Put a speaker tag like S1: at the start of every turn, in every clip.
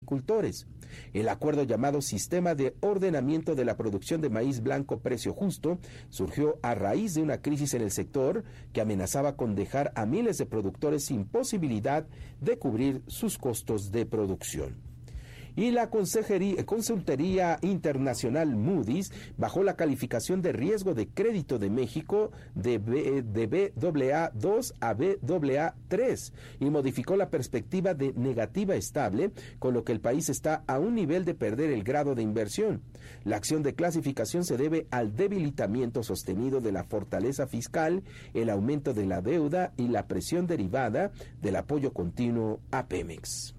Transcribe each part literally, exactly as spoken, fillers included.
S1: agricultores. El acuerdo llamado Sistema de Ordenamiento de la Producción de Maíz Blanco Precio Justo surgió a raíz de una crisis en el sector que amenazaba con dejar a miles de productores sin posibilidad de cubrir sus costos de producción. Y la Consejería, Consultoría Internacional Moody's bajó la calificación de riesgo de crédito de México de, B, de B A A dos a B A A tres y modificó la perspectiva de negativa estable, con lo que el país está a un nivel de perder el grado de inversión. La acción de clasificación se debe al debilitamiento sostenido de la fortaleza fiscal, el aumento de la deuda y la presión derivada del apoyo continuo a Pemex.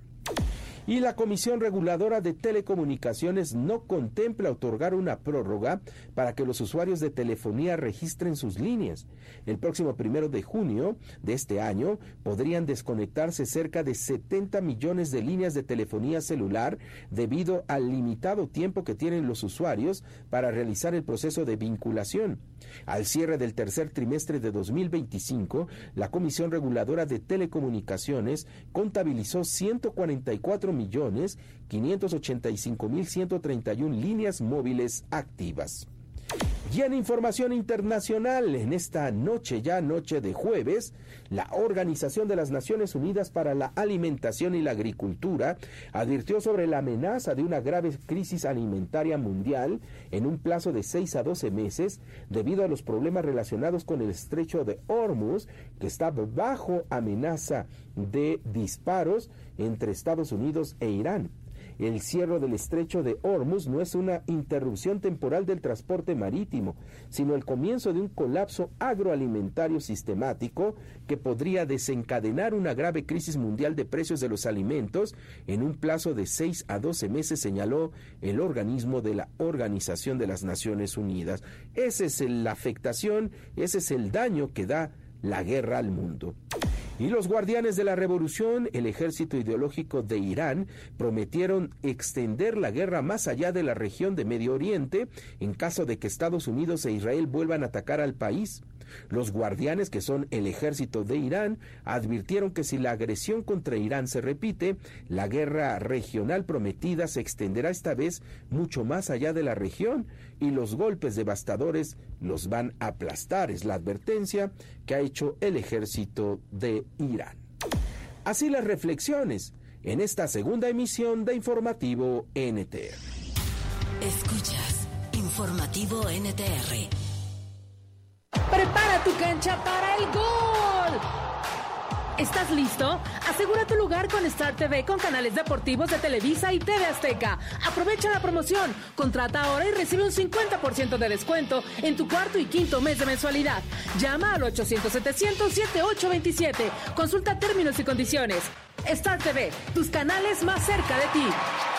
S1: Y la Comisión Reguladora de Telecomunicaciones no contempla otorgar una prórroga para que los usuarios de telefonía registren sus líneas. El próximo primero de junio de este año podrían desconectarse cerca de setenta millones de líneas de telefonía celular debido al limitado tiempo que tienen los usuarios para realizar el proceso de vinculación. Al cierre del tercer trimestre de dos mil veinticinco, la Comisión Reguladora de Telecomunicaciones contabilizó ciento cuarenta y cuatro millones quinientos ochenta y cinco mil ciento treinta y una líneas móviles activas. Y en información internacional, en esta noche, ya noche de jueves, la Organización de las Naciones Unidas para la Alimentación y la Agricultura advirtió sobre la amenaza de una grave crisis alimentaria mundial en un plazo de seis a doce meses debido a los problemas relacionados con el estrecho de Hormuz, que está bajo amenaza de disparos entre Estados Unidos e Irán. El cierre del estrecho de Hormuz no es una interrupción temporal del transporte marítimo, sino el comienzo de un colapso agroalimentario sistemático que podría desencadenar una grave crisis mundial de precios de los alimentos en un plazo de seis a doce meses, señaló el organismo de la Organización de las Naciones Unidas. Esa es la afectación, ese es el daño que da la guerra al mundo. Y los guardianes de la revolución, el ejército ideológico de Irán, prometieron extender la guerra más allá de la región de Medio Oriente en caso de que Estados Unidos e Israel vuelvan a atacar al país. Los guardianes, que son el ejército de Irán, advirtieron que si la agresión contra Irán se repite, la guerra regional prometida se extenderá esta vez mucho más allá de la región y los golpes devastadores los van a aplastar. Es la advertencia que ha hecho el ejército de Irán. Así las reflexiones en esta segunda emisión de Informativo N T R.
S2: Escuchas Informativo N T R.
S3: ¡Prepara tu cancha para el gol! ¿Estás listo? Asegura tu lugar con Star T V con canales deportivos de Televisa y T V Azteca. Aprovecha la promoción. Contrata ahora y recibe un cincuenta por ciento de descuento en tu cuarto y quinto mes de mensualidad. Llama al ochocientos setecientos setenta y ocho veintisiete. Consulta términos y condiciones. Star T V, tus canales más cerca de ti.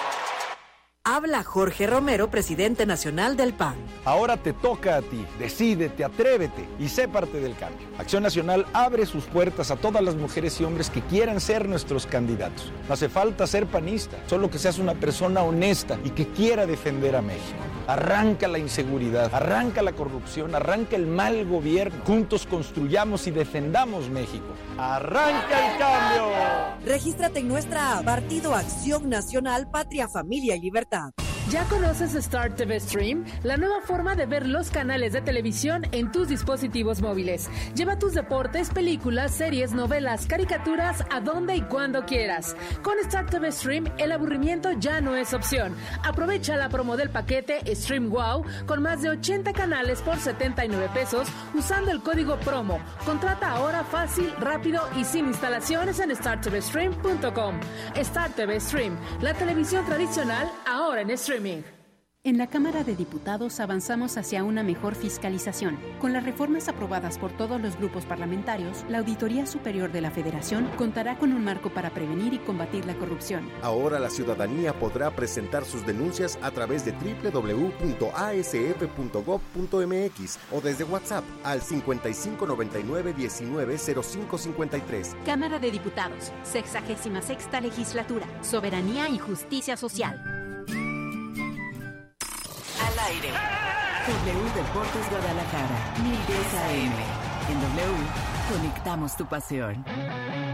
S4: Habla Jorge Romero, presidente nacional del P A N.
S5: Ahora te toca a ti. Decídete, atrévete y sé parte del cambio. Acción Nacional abre sus puertas a todas las mujeres y hombres que quieran ser nuestros candidatos. No hace falta ser panista, solo que seas una persona honesta y que quiera defender a México. Arranca la inseguridad, arranca la corrupción, arranca el mal gobierno. Juntos construyamos y defendamos México. ¡Arranca el cambio!
S4: Regístrate en nuestra app Partido Acción Nacional, Patria, Familia y Libertad.
S3: ¿Ya conoces Star T V Stream? La nueva forma de ver los canales de televisión en tus dispositivos móviles. Lleva tus deportes, películas, series, novelas, caricaturas a donde y cuando quieras. Con Star T V Stream, el aburrimiento ya no es opción. Aprovecha la promo del paquete Stream Wow con más de ochenta canales por setenta y nueve pesos usando el código promo. Contrata ahora fácil, rápido y sin instalaciones en star t v stream punto com. Star T V Stream, la televisión tradicional ahora en streaming.
S6: En la Cámara de Diputados avanzamos hacia una mejor fiscalización. Con las reformas aprobadas por todos los grupos parlamentarios, la Auditoría Superior de la Federación contará con un marco para prevenir y combatir la corrupción.
S7: Ahora la ciudadanía podrá presentar sus denuncias a través de doble u doble u doble u punto a s f punto gob punto m x o desde WhatsApp al cincuenta y cinco noventa y nueve diecinueve cero cinco cincuenta y tres.
S8: Cámara de Diputados, sexagésima sexta legislatura, soberanía y justicia social.
S4: Al aire. W Deportes Guadalajara, mil diez A M. En W, conectamos tu pasión.